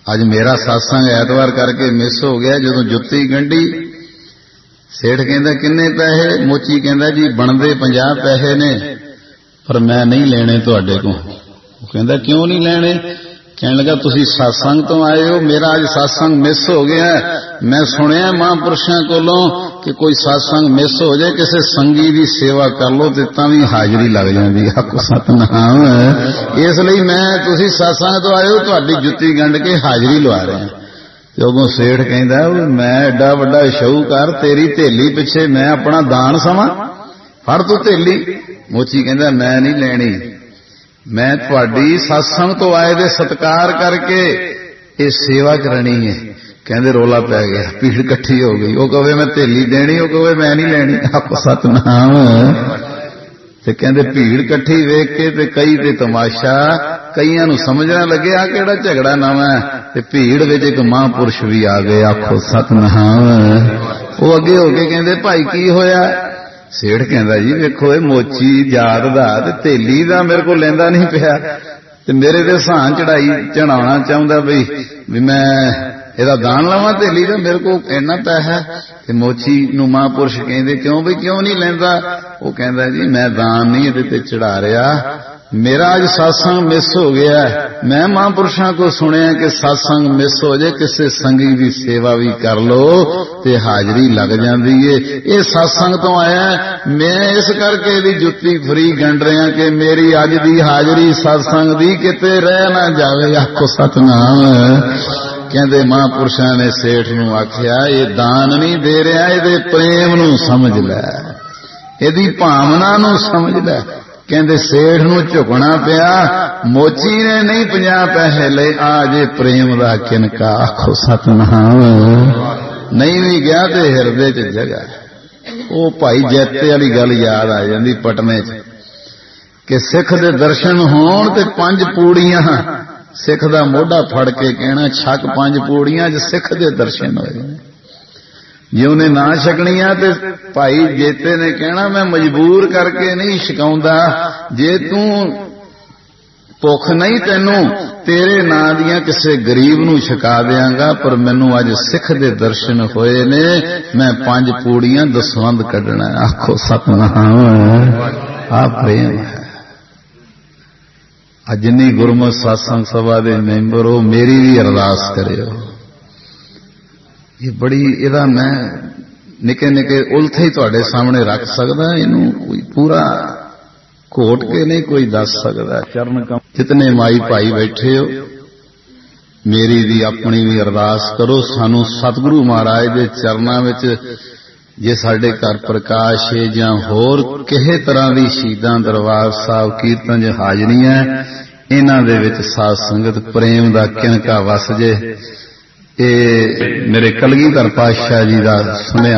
अज मेरा सत्संग ऐतवार करके मिस हो गया। जदों जुत्ती गंढी सेठ कहंदा किन्ने पैसे, मोची कहंदा जी बनदे 50 पैसे ने पर मैं नहीं लेने तुहाडे कोल। वो कहंदा क्यों नहीं लेने? कहने लगा तुसी सत्संग तो आए हो, मेरा अज सत्संग मिस हो गया। मैं सुनिया महापुरुषों कोलों कि कोई सत्संग मिस हो जाए किसी संगी की सेवा कर लो तो तां भी हाजरी लग जाती। आखो सतनाम। इसलिए मैं तुसी सत्संग तो आए हो, तुहाडी जुत्ती गंढ के हाजरी लवा रहे हैं। जदों सेठ कहंदा मैं एडा वड्डा शाहूकार, तेरी धेली पिछे मैं अपना दान सवां, फड़ तू धेली। मोची कहंदा मैं नहीं लेनी, मैं तुहाडी सत्संग तो आए दे सत्कार करके ये सेवा करनी है। कहंदे रोला पै गया, भीड़ इकट्ठी हो गई। वो कहे मैं धेली देनी, वो कहे मैं नहीं लेनी। आखो सतनाम। ते कहंदे भीड़ इकट्ठी वेख के ते कई ते तमाशा, कईयां नूं समझना लगे आ किहड़ा झगड़ा नवां है, ते भीड़ विच इक महापुरुष भी आ गए। आखो सतनाम। वो अगे हो के कहंदे भाई की होया? सेठ कहंदा जी वेखो ये मोची जात दा ते धेली दा मेरे को लेंदा नहीं पिया ते मेरे ते सां चढ़ाई चढ़ाउणा चाहुंदा भी मैं ਇਹਦਾ ਦਾਨ ਲਵਾਂ धेली ਦਾ, मेरे को इन्ना पैसा। ते मोची नूं महापुरुष कहंदे क्यों बई क्यों नहीं लेंदा? वो कहंदा जी मैं दान नहीं इहदे ते चढ़ा रिहा, मेरा अज सत्संग मिस हो गया। मैं महापुरुषों को सुनिया कि सत्संग मिस हो जाए किसी संगी की सेवा भी कर लो ते हाजरी लग जाती है। ये सत्संग तो आया, मैं इस करके भी जुत्ती फरी गंढ रहा कि मेरी अज दी हाजरी सत्संग दी किते रह ना जावे। आखो सतनाम। कहंदे महापुरुषों ने सेठ नूं आख्या ये दान नहीं दे रहा, इहदे प्रेम नूं समझ लै, इहदी भावना नूं समझ लै। कहंदे सेठ नूं झुकना पिया। मोची ने नहीं 50 पैसे ले, आजे प्रेम दा किनका। आखो सतनाम। नहीं भी गया ते हिरदे च जगह। वो भाई जैते वाली गल याद आ जांदी पटने च कि सिख दे दर्शन होण ते 5 पूड़ियां, सिख दा मोढा फड़ के कहना छक 5 पूड़ियां च सिख दे दर्शन होए। जे उन्हें ना छकनिया ते भाई जेते ने कहना मैं मजबूर करके नहीं छकाउंदा, जे तू भुख नहीं तैनू तेरे नां दियां किसे गरीब नूं छका देंगा, पर मैनू अज सिख दे दर्शन होए ने, मैं 5 पूड़ियां दसवंध कढना। आखो सतनाम। आ प्रेम है। जिन्नी गुरमुख सत्संग सभा दे मैंबर हो, मेरी भी अरदास करियो। ये बड़ी इहदा मैं निके निके उल्थे ही तुहाडे सामने रख सकदा, इनू कोई पूरा घोट के नहीं कोई दस सकदा। चरण कम जितने माई भाई बैठे हो, मेरी भी अपनी भी अरदास करो। सानू सतगुरु महाराज दे चरनां विच जे साडे घर प्रकाश है जां होर किसे तरह दी शहीदां दरबार साहब कीर्तन च हाजरियां, इन्हां दे विच साध संगत प्रेम दा किनका वस जे। ये मेरे कलगीधर पातशाह जी दा सुनिया